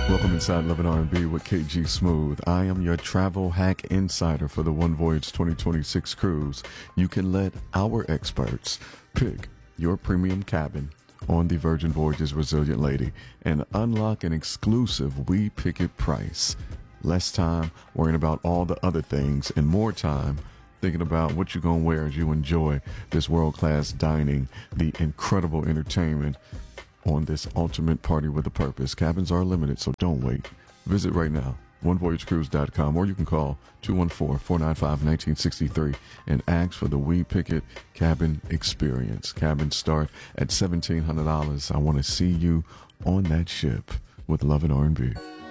Welcome inside Love and R&B with KG Smooth. I am your travel hack insider for the One Voyage 2026 cruise. You can let our experts pick your premium cabin on the Virgin Voyages Resilient Lady and unlock an exclusive We Pick It price. Less time worrying about all the other things and more time thinking about what you're going to wear as you enjoy this world-class dining, the incredible entertainment on this ultimate party with a purpose. Cabins are limited, so don't wait. Visit right now, onevoyagecruise.com, or you can call 214-495-1963 and ask for the We Pick It cabin experience. Cabins start at $1,700. I want to see you on that ship with Love and R&B.